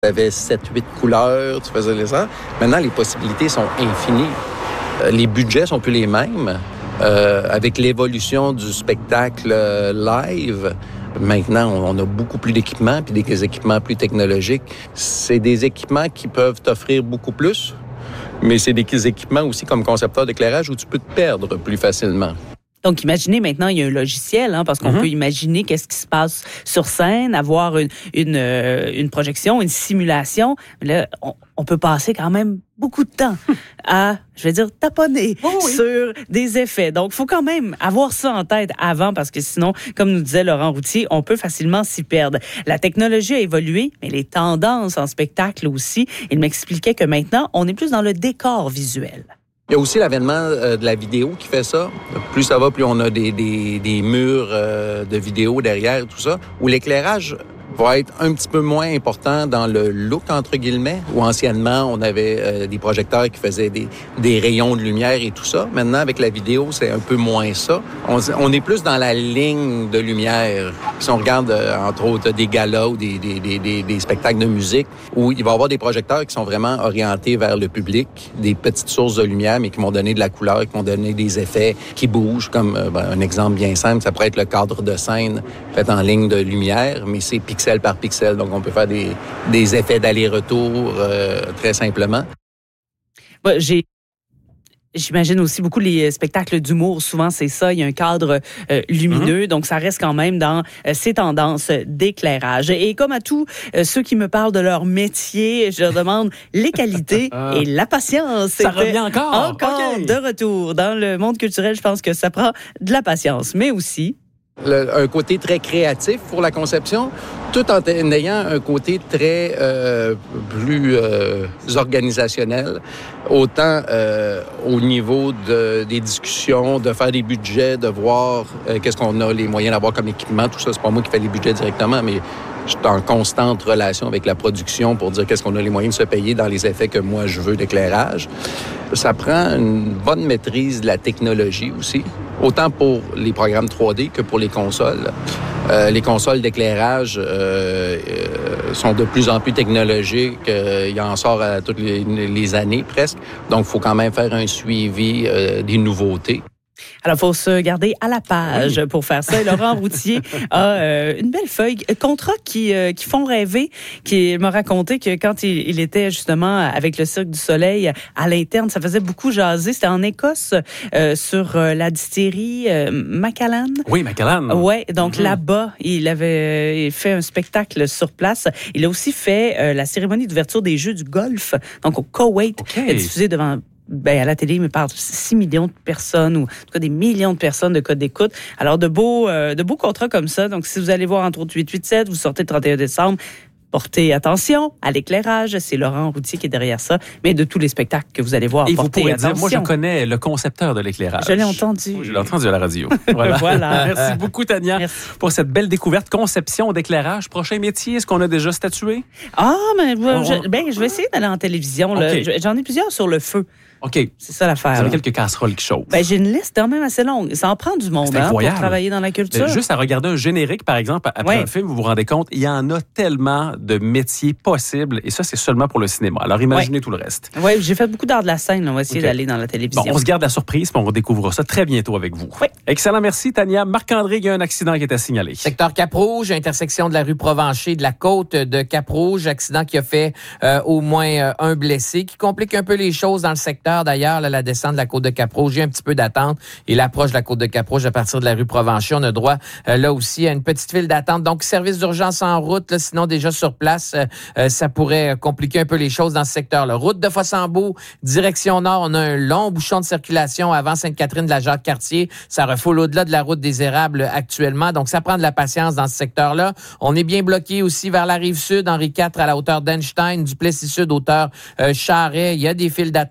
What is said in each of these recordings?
Tu avais 7-8 couleurs, tu faisais les arts. Maintenant, les possibilités sont infinies. Les budgets sont plus les mêmes. Avec l'évolution du spectacle live, maintenant, on a beaucoup plus d'équipements, puis des équipements plus technologiques. C'est des équipements qui peuvent t'offrir beaucoup plus, mais c'est des équipements aussi comme concepteur d'éclairage où tu peux te perdre plus facilement. Donc, imaginez maintenant, il y a un logiciel, parce qu'on peut imaginer qu'est-ce qui se passe sur scène, avoir une projection, une simulation. Là, on peut passer quand même beaucoup de temps à, taponner sur des effets. Donc, il faut quand même avoir ça en tête avant parce que sinon, comme nous disait Laurent Routhier, on peut facilement s'y perdre. La technologie a évolué, mais les tendances en spectacle aussi. Il m'expliquait que maintenant, on est plus dans le décor visuel. Il y a aussi l'avènement de la vidéo qui fait ça. Plus ça va, plus on a des murs de vidéo derrière, tout ça, où l'éclairage va être un petit peu moins important dans le look, entre guillemets, où anciennement, on avait des projecteurs qui faisaient des rayons de lumière et tout ça. Maintenant, avec la vidéo, c'est un peu moins ça. On est plus dans la ligne de lumière. Si on regarde, entre autres, des galas ou des spectacles de musique, où il va y avoir des projecteurs qui sont vraiment orientés vers le public, des petites sources de lumière, mais qui vont donner de la couleur, qui vont donner des effets qui bougent, comme un exemple bien simple, ça pourrait être le cadre de scène fait en ligne de lumière, mais c'est pixel par pixel. Donc, on peut faire des effets d'aller-retour très simplement. J'imagine aussi beaucoup les spectacles d'humour. Souvent, c'est ça. Il y a un cadre lumineux. Donc, ça reste quand même dans ces tendances d'éclairage. Et comme à tous ceux qui me parlent de leur métier, je leur demande les qualités et la patience. Ça revient encore. Okay. De retour. Dans le monde culturel, je pense que ça prend de la patience, mais aussi un côté très créatif pour la conception, tout en ayant un côté très plus organisationnel, autant au niveau des discussions, de faire des budgets, de voir qu'est-ce qu'on a les moyens d'avoir comme équipement, tout ça. C'est pas moi qui fais les budgets directement, mais je suis en constante relation avec la production pour dire qu'est-ce qu'on a les moyens de se payer dans les effets que moi je veux d'éclairage. Ça prend une bonne maîtrise de la technologie aussi, autant pour les programmes 3D que pour les consoles. Les consoles d'éclairage sont de plus en plus technologiques. Il en sort à toutes les années presque. Donc, il faut quand même faire un suivi des nouveautés. Alors, il faut se garder à la page pour faire ça. Et Laurent Routhier a une belle feuille. Contrats qui font rêver, qui m'a raconté que quand il était justement avec le Cirque du Soleil à l'interne, ça faisait beaucoup jaser. C'était en Écosse, sur la distillerie Macallan. Oui, Macallan. Oui, donc là-bas, il avait fait un spectacle sur place. Il a aussi fait la cérémonie d'ouverture des Jeux du golf, donc au Koweït, diffusé devant... à la télé, il me parle de 6 millions de personnes, ou en tout cas des millions de personnes de codes d'écoute. Alors, de beaux contrats comme ça. Donc, si vous allez voir entre autres 887, vous sortez le 31 décembre, portez attention à l'éclairage. C'est Laurent Routhier qui est derrière ça. Mais de tous les spectacles que vous allez voir, et portez attention. Dire, moi, je connais le concepteur de l'éclairage. Je l'ai entendu. Oui, je l'ai entendu à la radio. Voilà. Merci beaucoup, Tania, pour cette belle découverte. Conception d'éclairage. Prochain métier, est-ce qu'on a déjà statué? Je vais essayer d'aller en télévision. Là. Okay. J'en ai plusieurs sur le feu. OK. C'est ça l'affaire. Vous avez quelques casseroles qui chauffent. J'ai une liste quand même assez longue. Ça en prend du monde pour travailler dans la culture. Juste à regarder un générique, par exemple, après un film, vous vous rendez compte, il y en a tellement de métiers possibles et ça, c'est seulement pour le cinéma. Alors, imaginez tout le reste. Oui, j'ai fait beaucoup d'art de la scène. On va essayer d'aller dans la télévision. Bon, on se garde la surprise puis on redécouvrira ça très bientôt avec vous. Oui. Excellent, merci, Tania. Marc-André, il y a un accident qui est à signaler. Secteur Cap-Rouge, intersection de la rue Provencher de la côte de Cap-Rouge. Accident qui a fait au moins un blessé, qui complique un peu les choses dans le secteur. D'ailleurs, la descente de la côte de Cap-Rouge, il y a un petit peu d'attente. Et l'approche de la côte de Cap-Rouge à partir de la rue Provencher, on a droit là aussi à une petite file d'attente. Donc, service d'urgence en route, là, sinon déjà sur place, ça pourrait compliquer un peu les choses dans ce secteur-là. Route de Fossambeau, direction nord, on a un long bouchon de circulation avant Sainte-Catherine de la Jacques-Cartier. Ça refoule au-delà de la route des Érables actuellement. Donc, ça prend de la patience dans ce secteur-là. On est bien bloqué aussi vers la Rive-Sud, Henri IV à la hauteur d'Einstein, Duplessis-Sud, hauteur Charret. Il y a des files d'attente là, pour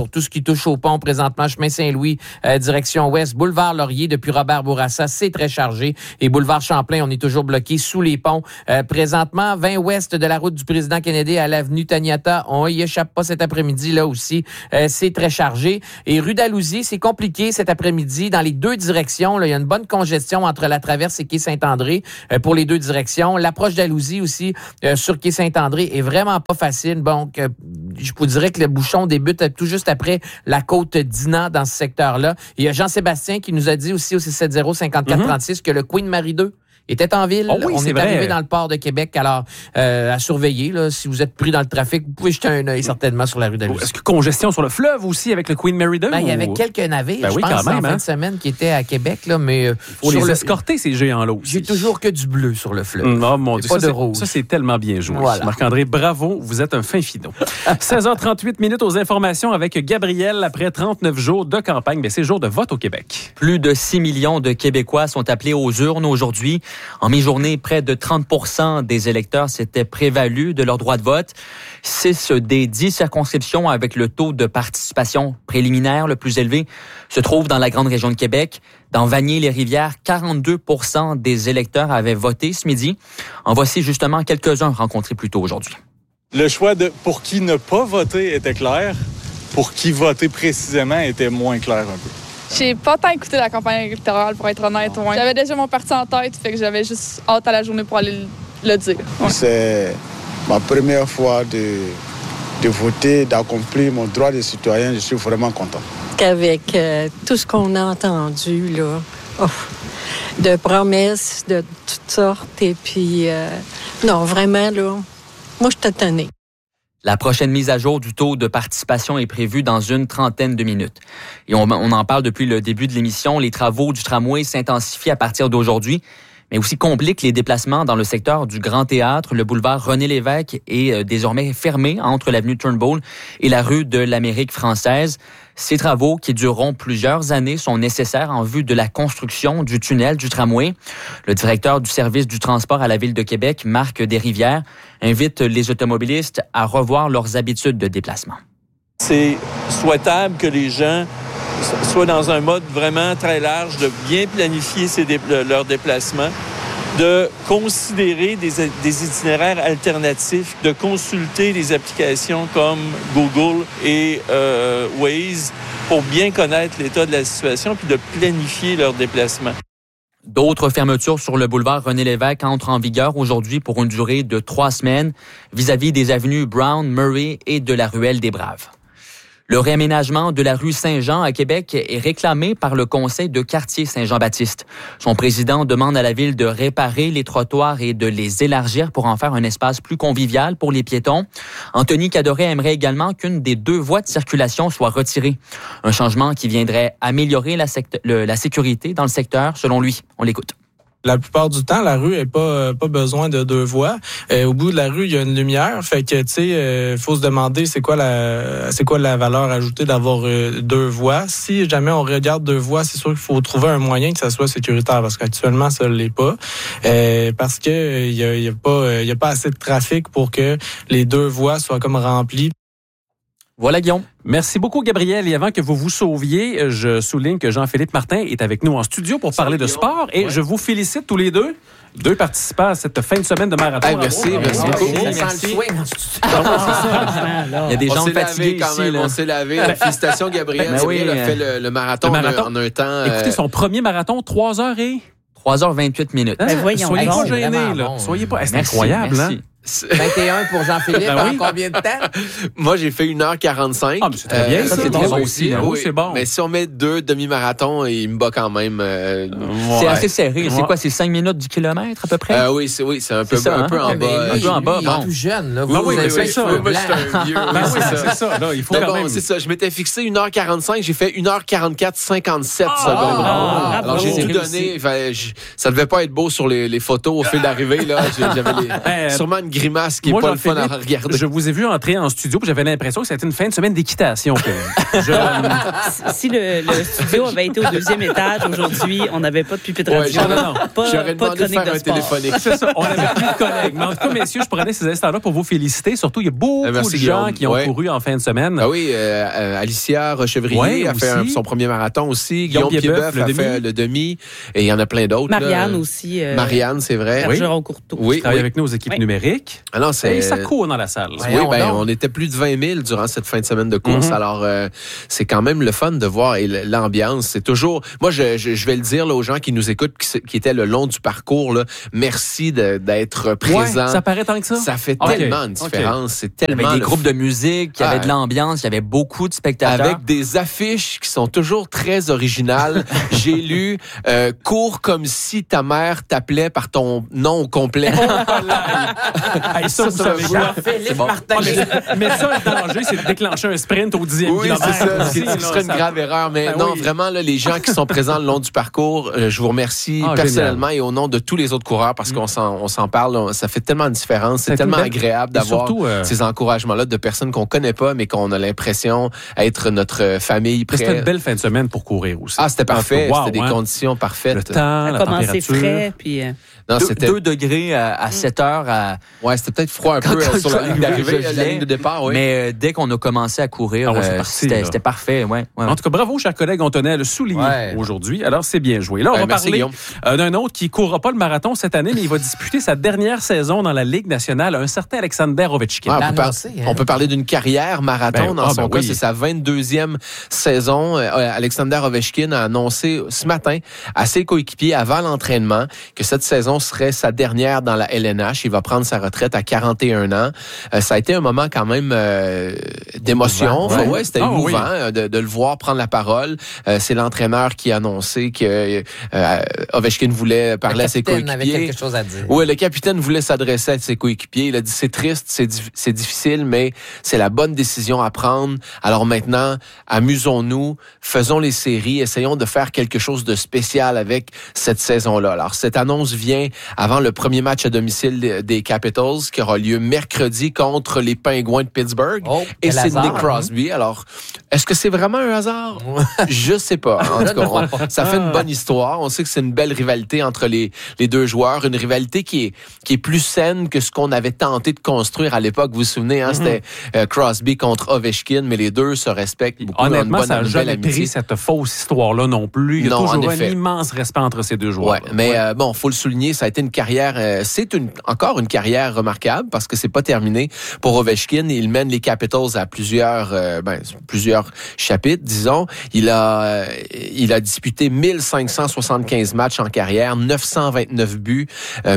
pour tout ce qui touche au pont présentement, chemin Saint-Louis, direction ouest, boulevard Laurier depuis Robert Bourassa, c'est très chargé. Et boulevard Champlain, on est toujours bloqué sous les ponts. Présentement, 20 ouest de la route du président Kennedy à l'avenue Taniata, on y échappe pas cet après-midi, là aussi, c'est très chargé. Et rue d'Alousie, c'est compliqué cet après-midi dans les deux directions. Là, il y a une bonne congestion entre la traverse et quai Saint-André pour les deux directions. L'approche d'Alousie aussi sur quai Saint-André est vraiment pas facile. Donc, je vous dirais que le bouchon débute tout juste après la côte d'Inan dans ce secteur-là. Il y a Jean-Sébastien qui nous a dit aussi au 670-5436 que le Queen Marie 2 était en ville. Oh oui, on est arrivé dans le port de Québec. Alors, à surveiller, là, si vous êtes pris dans le trafic, vous pouvez jeter un œil certainement sur la rue d'Alousie. Est-ce que congestion sur le fleuve aussi avec le Queen Mary 2? Il y avait quelques navires, je pense, quand même, en fin de semaine qui étaient à Québec. Là, mais il faut les escorter, ces géants-là aussi. J'ai toujours que du bleu sur le fleuve. Oh mon Dieu, pas de rouge. Ça, c'est tellement bien joué. Voilà. Marc-André, bravo, vous êtes un fin finot. 16h38 aux informations avec Gabriel. Après 39 jours de campagne, mais c'est jour de vote au Québec. Plus de 6 millions de Québécois sont appelés aux urnes aujourd'hui. En mi-journée, près de 30% des électeurs s'étaient prévalus de leur droit de vote. 6 des 10 circonscriptions avec le taux de participation préliminaire le plus élevé se trouvent dans la grande région de Québec. Dans Vanier-les-Rivières, 42% des électeurs avaient voté ce midi. En voici justement quelques-uns rencontrés plus tôt aujourd'hui. Le choix de pour qui ne pas voter était clair. Pour qui voter précisément était moins clair un peu. J'ai pas tant écouté la campagne électorale, pour être honnête. Ouais. J'avais déjà mon parti en tête, fait que j'avais juste hâte à la journée pour aller le dire. Ouais. C'est ma première fois de voter, d'accomplir mon droit de citoyen. Je suis vraiment content. Avec tout ce qu'on a entendu, là, de promesses de toutes sortes, et puis, non, vraiment, là, moi, je suis tannée. La prochaine mise à jour du taux de participation est prévue dans une trentaine de minutes. Et on en parle depuis le début de l'émission. Les travaux du tramway s'intensifient à partir d'aujourd'hui, mais aussi compliquent les déplacements dans le secteur du Grand Théâtre. Le boulevard René-Lévesque est désormais fermé entre l'avenue Turnbull et la rue de l'Amérique française. Ces travaux, qui dureront plusieurs années, sont nécessaires en vue de la construction du tunnel du tramway. Le directeur du service du transport à la Ville de Québec, Marc Desrivières, invite les automobilistes à revoir leurs habitudes de déplacement. C'est souhaitable que les gens soient dans un mode vraiment très large, de bien planifier leurs déplacements, de considérer des itinéraires alternatifs, de consulter des applications comme Google et Waze pour bien connaître l'état de la situation puis de planifier leurs déplacements. D'autres fermetures sur le boulevard René-Lévesque entrent en vigueur aujourd'hui pour une durée de 3 semaines vis-à-vis des avenues Brown, Murray et de la ruelle des Braves. Le réaménagement de la rue Saint-Jean à Québec est réclamé par le conseil de quartier Saint-Jean-Baptiste. Son président demande à la ville de réparer les trottoirs et de les élargir pour en faire un espace plus convivial pour les piétons. Anthony Cadoret aimerait également qu'une des 2 voies de circulation soit retirée. Un changement qui viendrait améliorer la sécurité dans le secteur, selon lui. On l'écoute. La plupart du temps, la rue n'a pas besoin de 2 voies. Au bout de la rue, il y a une lumière. Fait que, tu sais, faut se demander c'est quoi la valeur ajoutée d'avoir 2 voies. Si jamais on regarde 2 voies, c'est sûr qu'il faut trouver un moyen que ça soit sécuritaire, parce qu'actuellement, ça ne l'est pas. Parce que il y a pas assez de trafic pour que les 2 voies soient comme remplies. Voilà, Guillaume. Merci beaucoup, Gabriel. Et avant que vous vous sauviez, je souligne que Jean-Philippe Martin est avec nous en studio pour parler de sport. Et je vous félicite tous les deux. 2 participants à cette fin de semaine de marathon. Merci beaucoup. Merci. Il y a des gens fatigués ici. On s'est lavé. Félicitations, Gabriel. Gabriel a fait le marathon en un temps. Écoutez, son premier marathon, 3h28 minutes. Voyons, soyez pas gênés, là. Soyez pas. C'est incroyable, merci. Hein? 21 pour Jean-Philippe, en combien de temps? Moi, j'ai fait 1h45. Ah, mais c'est très bien. Ça, c'est très bon aussi. Oui, c'est bon. Mais si on met 2 demi-marathons, il me bat quand même. C'est assez serré. C'est quoi, c'est 5 minutes du kilomètre à peu près? Oui, c'est un peu en bas. Un peu en bas. Il est tout jeune, là. Moi, je suis un vieux. C'est ça. Là, il faut quand même. C'est ça. Je m'étais fixé 1h45. J'ai fait 1h44, 57 secondes. Alors, j'ai tout donné. Ça devait pas être beau sur les photos au fil d'arrivée. J'avais sûrement une grimace qui est pas le fun à regarder. Je vous ai vu entrer en studio, puis j'avais l'impression que c'était une fin de semaine d'équitation. Si le studio avait été au 2e étage aujourd'hui, on n'avait pas de pupitre radio. J'aurais demandé de faire un téléphonique. C'est ça, on n'avait plus de collègues. Mais en tout cas, messieurs, je prenais ces instants-là pour vous féliciter. Surtout, il y a beaucoup de gens qui ont couru en fin de semaine. Ah oui, Alicia Rochevrier a fait son premier marathon aussi. Guillaume Piedboeuf a fait le demi. Et il y en a plein d'autres. Marianne aussi. Marianne, c'est vrai. Bergeron-Courteau. Oui, travaille avec nous aux équipes numériques. Ah non, et ça court dans la salle. Oui, on était plus de 20 000 durant cette fin de semaine de course. Alors, c'est quand même le fun de voir et l'ambiance. C'est toujours... Moi, je vais le dire là, aux gens qui nous écoutent, qui étaient le long du parcours, là, merci d'être présents. Ouais, ça paraît tant que ça? Ça fait tellement une différence. C'est tellement... Il y avait des groupes de musique, il y avait de l'ambiance, il y avait beaucoup de spectateurs. Avec des affiches qui sont toujours très originales. J'ai lu « Cours comme si ta mère t'appelait par ton nom au complet ». Ça, vous savez quoi? Philippe Martin. Mais ça, le danger, c'est de déclencher un sprint au 10e kilomètre. C'est ça. Ce serait une grave erreur. Mais vraiment, là, les gens qui sont présents le long du parcours, je vous remercie personnellement et au nom de tous les autres coureurs parce qu'on s'en parle. Ça fait tellement de différence. C'est tellement agréable d'avoir ces encouragements-là de personnes qu'on connaît pas, mais qu'on a l'impression être notre famille près. C'était une belle fin de semaine pour courir aussi. Ah, c'était parfait. C'était des conditions parfaites. Le temps, la température. Frais, puis... Non, 2 degrés à 7 heures. Ouais, c'était peut-être froid un peu sur la ligne d'arrivée, la ligne de départ. Oui. Mais dès qu'on a commencé à courir, c'était parfait. Ouais. En tout cas, bravo, chers collègues. On tenait à le souligner aujourd'hui. Alors, c'est bien joué. Là, on va parler d'un autre qui ne courra pas le marathon cette année, mais il va disputer sa dernière saison dans la Ligue nationale, un certain Alexander Ovechkin. On peut parler d'une carrière marathon dans son cas. C'est sa 22e saison. Alexander Ovechkin a annoncé ce matin à ses coéquipiers avant l'entraînement que cette saison serait sa dernière dans la LNH. Il va prendre sa retraite à 41 ans. Ça a été un moment quand même d'émotion. C'était émouvant de le voir prendre la parole. C'est l'entraîneur qui a annoncé que Ovechkin voulait parler à ses coéquipiers. Le capitaine avait quelque chose à dire. Oui, le capitaine voulait s'adresser à ses coéquipiers. Il a dit, c'est triste, c'est difficile, mais c'est la bonne décision à prendre. Alors maintenant, amusons-nous, faisons les séries, essayons de faire quelque chose de spécial avec cette saison-là. Alors, cette annonce vient avant le premier match à domicile des Capitals qui aura lieu mercredi contre les Pingouins de Pittsburgh et Sidney Crosby. Alors, est-ce que c'est vraiment un hasard? Je sais pas. En tout cas, ça fait une bonne histoire. On sait que c'est une belle rivalité entre les deux joueurs. Une rivalité qui est plus saine que ce qu'on avait tenté de construire à l'époque. Vous vous souvenez, c'était Crosby contre Ovechkin, mais les deux se respectent beaucoup. Honnêtement, ça n'a jamais pris cette fausse histoire-là non plus. Il y a toujours un immense respect entre ces deux joueurs. Ouais, mais bon, faut le souligner, ça a été une carrière, encore une carrière remarquable parce que c'est pas terminé pour Ovechkin. Il mène les Capitals à plusieurs chapitres, disons. Il a disputé 1575 matchs en carrière, 929 buts,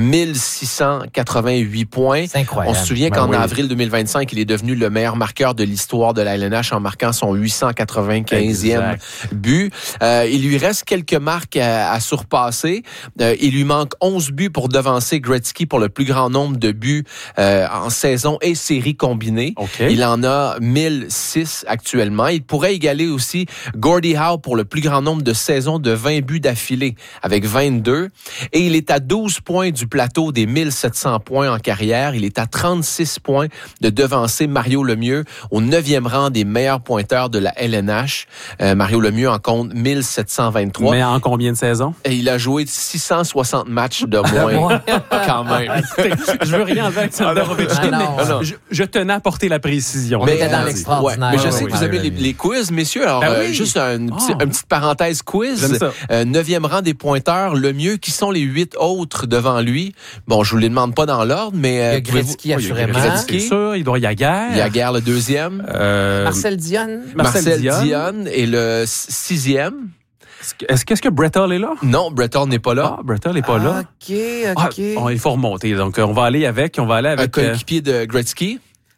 1688 points. C'est incroyable. On se souvient qu'en avril 2025, il est devenu le meilleur marqueur de l'histoire de la LNH en marquant son 895e but. Il lui reste quelques marques à surpasser. Il lui manque 11 buts pour devancer Gretzky pour le plus grand nombre de buts en saison et série combinées. Il en a 1006 actuellement. Il pourrait égaler aussi Gordie Howe pour le plus grand nombre de saisons de 20 buts d'affilée avec 22. Et il est à 12 points du plateau des 1700 points en carrière. Il est à 36 points de devancer Mario Lemieux au 9e rang des meilleurs pointeurs de la LNH. Mario Lemieux en compte 1723. Mais en combien de saisons? Et il a joué 660 matchs de moins quand même. Je veux rien avec Alexander Ovechkin, mais je tenais à porter la précision. Mais dans l'extraordinaire. Mais je sais que vous avez les quiz, messieurs. Alors, juste une petite parenthèse quiz. 9e rang des pointeurs, Lemieux, qui sont les 8 autres devant lui? Bon, je vous les demande pas dans l'ordre, mais... il y a Gretzky, assurément. C'est sûr, il doit y Yaguerre. Yaguerre, le 2e. Marcel Dion. Marcel Dion est le 6e. Est-ce que Brett Hull est là? Non, Brett Hull n'est pas là. Ah, Brett Hull n'est pas là. OK. Il faut remonter. Donc, on va aller avec... Un coéquipier de Gretzky.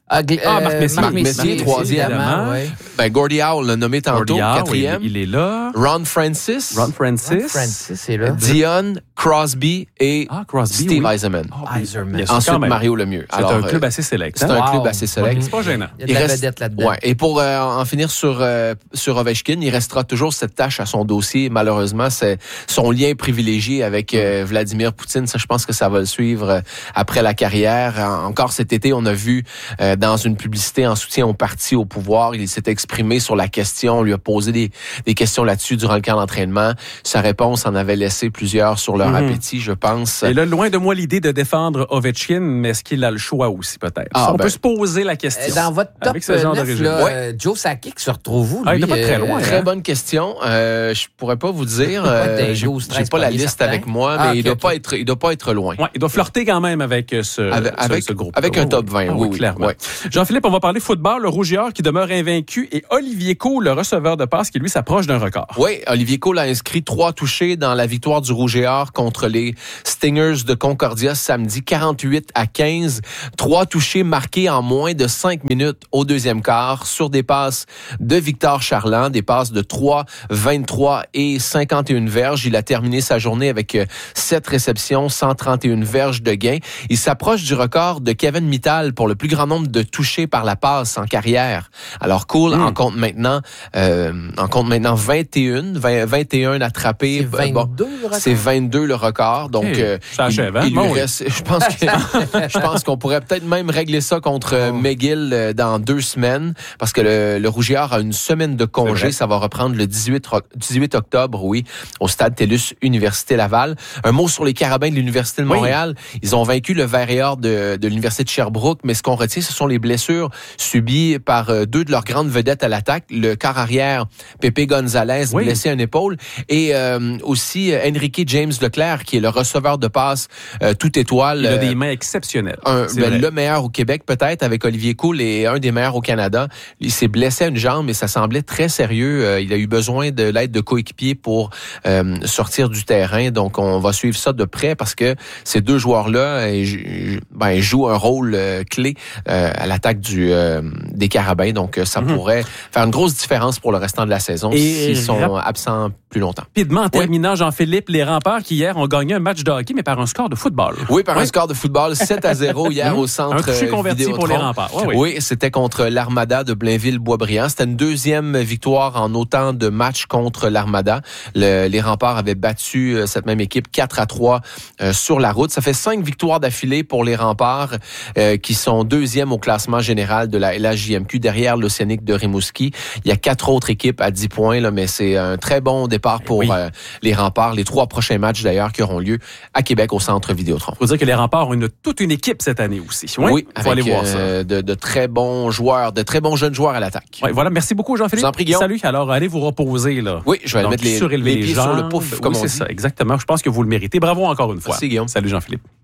Marc Messier, troisième. Ouais. Ben, Gordie Howe, l'a nommé tantôt, quatrième. Il est là. Ron Francis est là. Dion, Crosby et Steve Yzerman. Ensuite, Mario Lemieux. C'est un club assez select. C'est un club assez select. C'est pas gênant. Il y a de la vedette là-dedans. Ouais. Et pour en finir sur Ovechkin, il restera toujours cette tâche à son dossier. Malheureusement, c'est son lien privilégié avec Vladimir Poutine. Ça, je pense que ça va le suivre après la carrière. Encore cet été, on a vu dans une publicité en soutien au parti au pouvoir, il s'est exprimé sur la question. On lui a posé des questions là-dessus durant le camp d'entraînement. Sa réponse en avait laissé plusieurs sur leur appétit, je pense. Et là, loin de moi l'idée de défendre Ovechkin, mais est-ce qu'il a le choix aussi, peut-être? On peut se poser la question. Dans votre top 9, là, Joe Sakic se retrouve où? Il n'est pas très loin. Très bonne question. Je pourrais pas vous dire. J'ai pas la liste avec moi, mais il doit pas être loin. Ouais, il doit flirter quand même avec ce groupe. Avec un top 20, oui, clairement. Ouais. Jean-Philippe, on va parler football. Le Rouge et Or qui demeure invaincu et Olivier Coll, le receveur de passe, qui lui s'approche d'un record. Oui, Olivier Coll a inscrit 3 touchés dans la victoire du Rouge et Or contre les Stingers de Concordia samedi, 48-15. 3 touchés marqués en moins de 5 minutes au deuxième quart sur des passes de Victor Charland, des passes de 3, 23 et 51 verges. Il a terminé sa journée avec 7 réceptions, 131 verges de gain. Il s'approche du record de Kevin Mittal pour le plus grand nombre de touchés par la passe en carrière. Alors Coll en compte maintenant 21 attrapés. C'est 22 le record. Donc ça achève, il lui reste, je pense qu'on pourrait peut-être même régler ça contre McGill dans 2 semaines parce que le Rouge et Or a une semaine de congé. Ça va reprendre le 18 octobre, au stade TELUS Université Laval. Un mot sur les Carabins de l'Université de Montréal. Ils ont vaincu le Vert et Or de l'Université de Sherbrooke, mais ce qu'on retient, ce sont les blessures subies par 2 de leurs grandes vedettes à l'attaque. Le quart arrière, Pepe Gonzalez, blessé à une épaule, et aussi Enrique James Leclerc, qui est le receveur de passe tout étoile. Il a des mains exceptionnelles. Le meilleur au Québec, peut-être, avec Olivier Coll, et un des meilleurs au Canada. Il s'est blessé à une jambe, et ça semblait très sérieux. Il a eu besoin de l'aide de coéquipiers pour sortir du terrain. Donc, on va suivre ça de près parce que ces 2 joueurs-là jouent un rôle clé à l'attaque des Carabins. Donc, ça pourrait faire une grosse différence pour le restant de la saison s'ils sont absents plus longtemps. Rapidement, en terminant, Jean-Philippe, les Remparts qui hier ont gagné un match de hockey, mais par un score de football. Oui, par un score de football, 7-0 hier au centre un touché converti Vidéotron. Pour les Remparts. Oui, c'était contre l'Armada de Blainville-Boisbriand. C'était une 2e victoire en autant de matchs contre l'Armada. Les Remparts avaient battu cette même équipe 4-3 sur la route. Ça fait 5 victoires d'affilée pour les Remparts qui sont 2e au classement général de la LHJMQ derrière l'Océanique de Rimouski. Il y a 4 autres équipes à 10 points, là, mais c'est un très bon départ pour les Remparts. Les 3 prochains matchs d'ailleurs qui auront lieu à Québec au centre Vidéotron. Il faut dire que les Remparts ont toute une équipe cette année aussi. Oui, faut aller voir ça. De très bons joueurs, de très bons jeunes joueurs à l'attaque. Oui, voilà, merci beaucoup Jean-Philippe. Je vous en prie, Guillaume. Salut, alors allez vous reposer là. Oui, je vais aller mettre les pieds sur le pouf, comme on dit. C'est ça, exactement. Je pense que vous le méritez. Bravo encore une fois. Merci Guillaume. Salut Jean-Philippe.